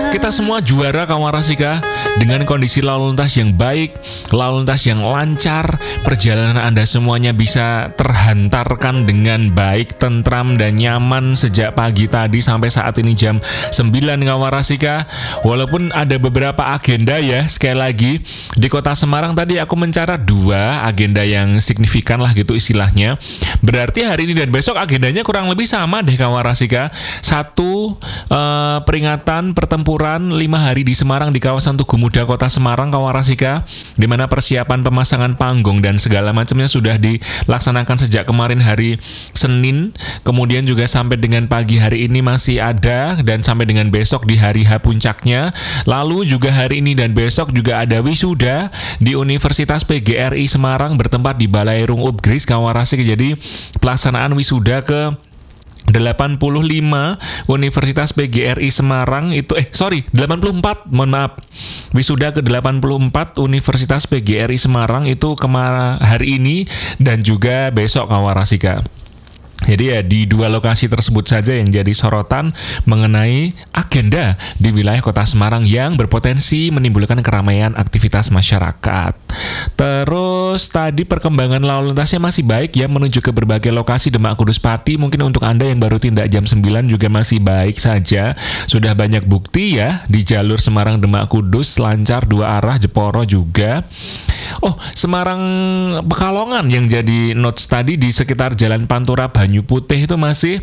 Kita semua juara kawan Rasika. Dengan kondisi lalu lintas yang baik, lalu lintas yang lancar, perjalanan Anda semuanya bisa terhantarkan dengan baik, tentram dan nyaman sejak pagi tadi sampai saat ini jam 9 kawan Rasika. Walaupun ada beberapa agenda ya, sekali lagi di Kota Semarang tadi aku mencatat 2 agenda yang signifikan lah gitu istilahnya. Berarti hari ini dan besok agendanya kurang lebih sama deh kawan Rasika. Satu, peringatan pertempuran 5 hari di Semarang di kawasan Tugu Muda Kota Semarang kawan Rasika, di mana persiapan pemasangan panggung dan segala macamnya sudah dilaksanakan sejak kemarin hari Senin. Kemudian juga sampai dengan pagi hari ini masih ada, dan sampai dengan besok di hari H puncaknya. Lalu juga hari ini dan besok juga ada wisuda di Universitas PGRI Semarang bertempat di Balairung Upgris kawan Rasika. Jadi pelaksanaan wisuda ke 85 Universitas PGRI Semarang itu 84, mohon maaf. Wisuda ke 84 Universitas PGRI Semarang itu hari ini dan juga besok kawan Rasika. Jadi ya di 2 lokasi tersebut saja yang jadi sorotan mengenai agenda di wilayah Kota Semarang yang berpotensi menimbulkan keramaian aktivitas masyarakat. Terus tadi perkembangan lalu lintasnya masih baik ya menuju ke berbagai lokasi Demak Kudus Pati. Mungkin untuk Anda yang baru tindak jam 9 juga masih baik saja. Sudah banyak bukti ya di jalur Semarang Demak Kudus lancar 2 arah, Jeporo juga. Oh, Semarang Pekalongan yang jadi notes tadi di sekitar Jalan Pantura Banyu Putih itu masih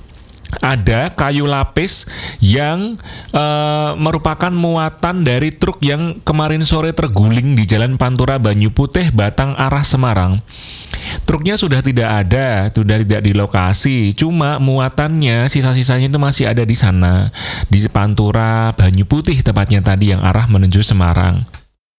ada kayu lapis yang merupakan muatan dari truk yang kemarin sore terguling di Jalan Pantura Banyu Putih Batang arah Semarang. Truknya sudah tidak ada, sudah tidak di lokasi. Cuma muatannya, sisa-sisanya itu masih ada di sana, di Pantura Banyu Putih tepatnya tadi yang arah menuju Semarang.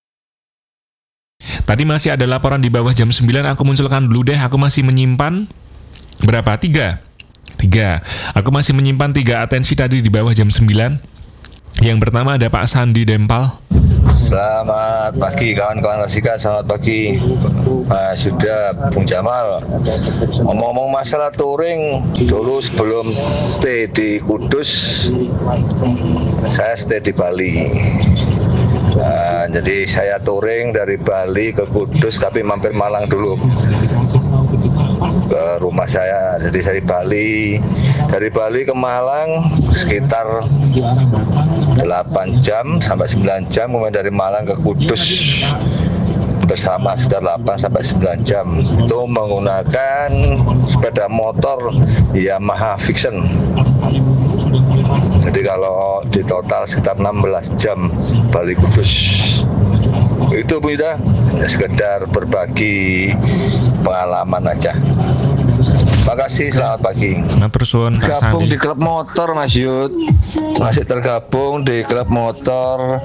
Tadi masih ada laporan di bawah jam 9, aku munculkan dulu deh. Aku masih menyimpan berapa? 3. Aku masih menyimpan 3 atensi tadi di bawah jam 9. Yang pertama ada Pak Sandi Dempal. Selamat pagi kawan-kawan Rasika, selamat pagi Mas Yuda, Bung Jamal. Ngomong-ngomong masalah touring, dulu sebelum stay di Kudus, saya stay di Bali. Jadi saya touring dari Bali ke Kudus, tapi mampir Malang dulu ke rumah saya. Jadi dari Bali ke Malang sekitar 8 jam sampai 9 jam, kemudian dari Malang ke Kudus bersama sekitar 8 sampai 9 jam. Itu menggunakan sepeda motor Yamaha Vision. Jadi kalau di total sekitar 16 jam Bali Kudus. Itu Bu Ida, sekedar berbagi pengalaman aja. Makasih, selamat pagi. Gabung di klub motor Mas Yud, masih tergabung di klub motor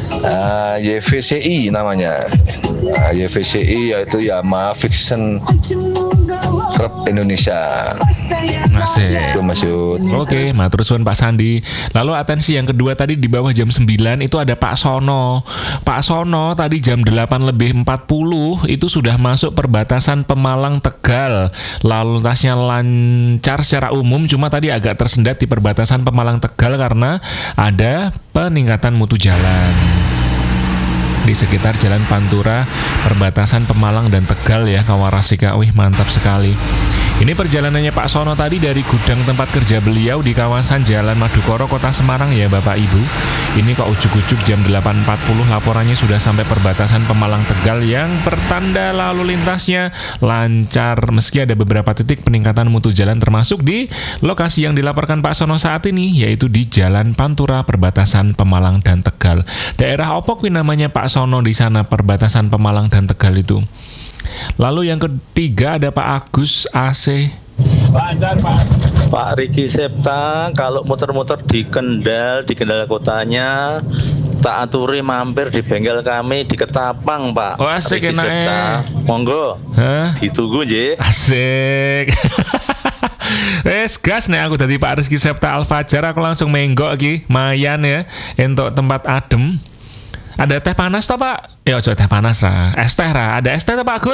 YVCI namanya. YVCI yaitu Yamaha Fiction Club Indonesia. Masih. Itu Mas Yud. Oke, matur suwun Pak Sandi. Lalu atensi yang kedua tadi di bawah jam 9 itu ada Pak Sono. Pak Sono tadi jam 8 lebih 40 itu sudah masuk perbatasan Pemalang Tegal. Lalu lintasnya lancar secara umum, cuma tadi agak tersendat di perbatasan Pemalang Tegal karena ada peningkatan mutu jalan di sekitar Jalan Pantura perbatasan Pemalang dan Tegal ya kawan Rasika. Wih, mantap sekali. Ini perjalanannya Pak Sono tadi dari gudang tempat kerja beliau di kawasan Jalan Madukoro Kota Semarang ya Bapak Ibu. Ini kok ujuk-ujuk jam 8.40 laporannya sudah sampai perbatasan Pemalang Tegal yang pertanda lalu lintasnya lancar meski ada beberapa titik peningkatan mutu jalan termasuk di lokasi yang dilaporkan Pak Sono saat ini yaitu di Jalan Pantura perbatasan Pemalang dan Tegal. Daerah Opok namanya Pak Sono di sana perbatasan Pemalang dan Tegal itu. Lalu yang ketiga ada Pak Agus AC. Pak Riki Septa, kalau muter-muter di Kendal kotanya, tak aturi mampir di bengkel kami di Ketapang, Pak. Oh, asik Riki Septa, monggo. Ditunggu nggih. Asik. Wes gas nih aku tadi Pak Rizky Septa Al Fajar, aku langsung menggok iki, mayan ya, untuk tempat adem. Ada teh panas toh Pak? Ya coba teh panas lah. Es teh lah. Ada es teh toh Pak Agus?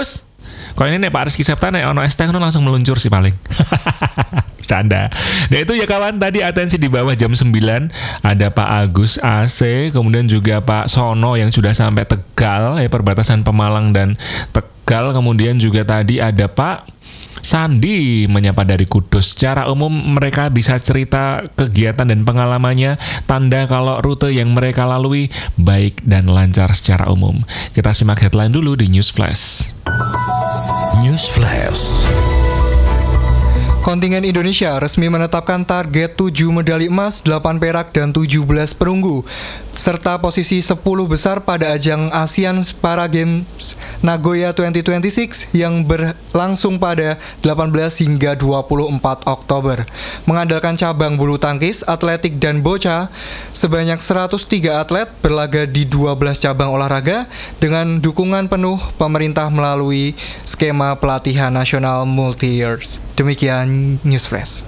Kok ini nih Pak Rizky Septa nih ono es teh langsung meluncur sih paling. Canda. Nah itu ya kawan, tadi atensi di bawah jam 9 ada Pak Agus AC, kemudian juga Pak Sono yang sudah sampai Tegal ya, perbatasan Pemalang dan Tegal. Kemudian juga tadi ada Pak Sandi menyapa dari Kudus. Secara umum mereka bisa cerita kegiatan dan pengalamannya, tanda kalau rute yang mereka lalui baik dan lancar secara umum. Kita simak headline dulu di News Flash. News Flash. Kontingen Indonesia resmi menetapkan target 7 medali emas, 8 perak, dan 17 perunggu, serta posisi 10 besar pada ajang ASEAN Para Games Nagoya 2026 yang berlangsung pada 18 hingga 24 Oktober. Mengandalkan cabang bulu tangkis, atletik, dan bocha, sebanyak 103 atlet berlaga di 12 cabang olahraga dengan dukungan penuh pemerintah melalui skema pelatihan nasional multi-years. Demikian News Flash.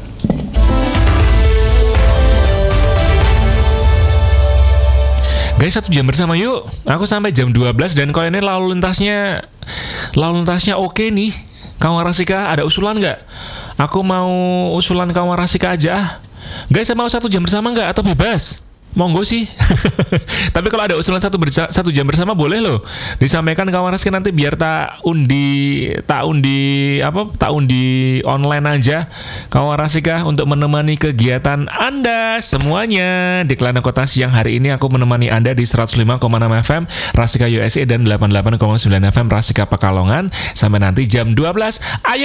Guys, 1 jam bersama yuk. Aku sampai jam 12 dan kalau ini lalu lintasnya oke nih. Kawan Rasika ada usulan nggak? Aku mau usulan kawan Rasika aja. Guys, mau 1 jam bersama nggak atau bebas? Monggo sih. Tapi kalau ada usulan 1 jam bersama boleh loh. Disampaikan kawan Rasika nanti biar tak undi online aja kawan Rasika untuk menemani kegiatan Anda semuanya di Kelana Kota Siang. Hari ini aku menemani Anda di 105,6 FM Rasika USA dan 88,9 FM Rasika Pekalongan sampai nanti jam 12. Ayo.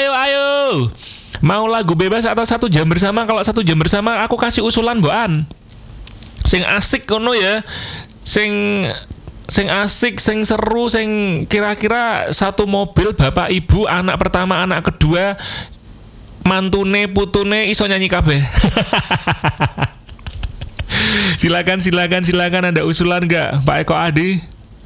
Mau lagu bebas atau 1 jam bersama? Kalau 1 jam bersama aku kasih usulan Boan. Sing asik kono ya, sing asik, sing seru, sing kira-kira satu mobil bapak ibu, anak pertama, anak kedua, mantune, putune iso nyanyi kabeh. Silakan ada usulan nggak Pak Eko Adi?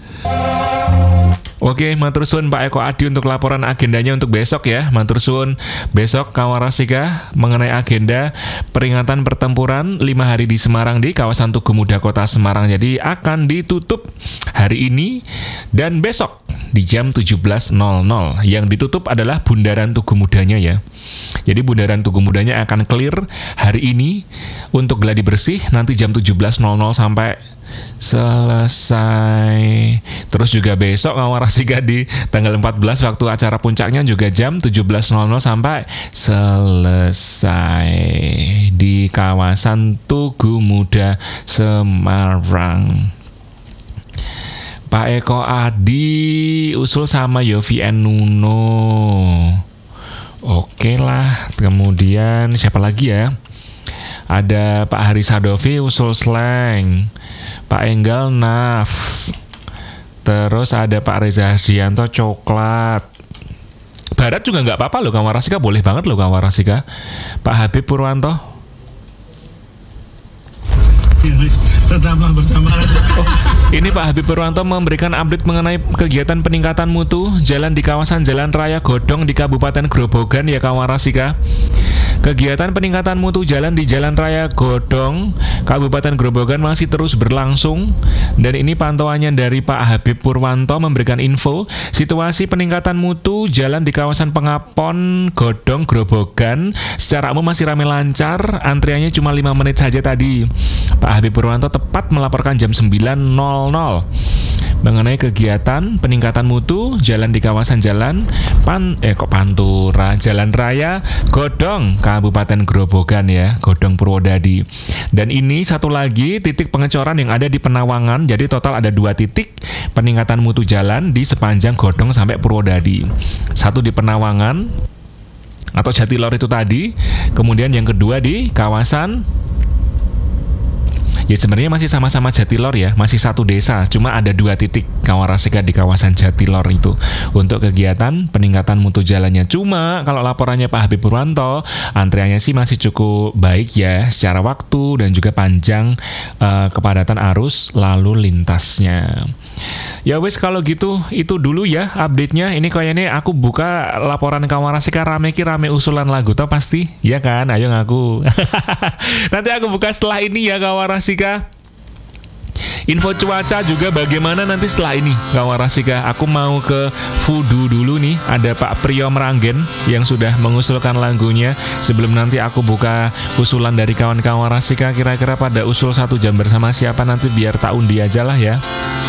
Oke, matur suwun Pak Eko Adi untuk laporan agendanya untuk besok ya. Matur suwun besok kawan Rasika mengenai agenda peringatan pertempuran 5 hari di Semarang di kawasan Tugu Muda Kota Semarang. Jadi akan ditutup hari ini dan besok di jam 17.00. Yang ditutup adalah Bundaran Tugu Mudanya ya. Jadi Bundaran Tugu Mudanya akan clear hari ini untuk gladi bersih nanti jam 17.00 sampai selesai. Terus juga besok kawan Rasika di tanggal 14 waktu acara puncaknya juga jam 17.00 sampai selesai di kawasan Tugu Muda Semarang. Pak Eko Adi usul sama Yofi Nuno. Oke lah. Kemudian siapa lagi ya? Ada Pak Hari Sadovi usul slang, Pak Enggal Naf, terus ada Pak Reza Hardianto coklat. Barat juga nggak apa-apa loh kawan Rasika, boleh banget loh kawan Rasika. Pak Habib Purwanto. Tetaplah bersama. Ini Pak Habib Purwanto memberikan update mengenai kegiatan peningkatan mutu jalan di kawasan Jalan Raya Godong di Kabupaten Grobogan ya kawan Rasika. Kegiatan peningkatan mutu jalan di Jalan Raya Godong, Kabupaten Grobogan masih terus berlangsung. Dan ini pantauannya dari Pak Habib Purwanto memberikan info situasi peningkatan mutu jalan di kawasan Pengapon, Godong, Grobogan. Secara umum masih ramai lancar, antriannya cuma 5 menit saja tadi. Pak Habib Purwanto tepat melaporkan jam 9.00 mengenai kegiatan peningkatan mutu jalan di kawasan Jalan Pantura, Jalan Raya Godong, Kabupaten Grobogan ya, Godong Purwodadi. Dan ini satu lagi titik pengecoran yang ada di Penawangan. Jadi total ada 2 titik peningkatan mutu jalan di sepanjang Godong sampai Purwodadi. Satu di Penawangan atau Jatilor itu tadi, kemudian yang kedua di kawasan, ya sebenarnya masih sama-sama Jatilor ya, masih satu desa, cuma ada 2 titik kawan Rasika di kawasan Jatilor itu untuk kegiatan peningkatan mutu jalannya. Cuma kalau laporannya Pak Habib Purwanto, antriannya sih masih cukup baik ya secara waktu dan juga panjang kepadatan arus lalu lintasnya. Ya wes kalau gitu itu dulu ya update-nya. Ini kayaknya aku buka laporan kawan Rasika rame usulan lagu toh pasti, ya kan? Ayo ngaku. Nanti aku buka setelah ini ya kawan Rasika. Info cuaca juga bagaimana nanti setelah ini, kawan Rasika? Aku mau ke Fudu dulu nih. Ada Pak Priyo Meranggen yang sudah mengusulkan lagunya. Sebelum nanti aku buka usulan dari kawan-kawan Rasika, kira-kira pada usul 1 jam bersama siapa nanti biar tak undi aja lah ya.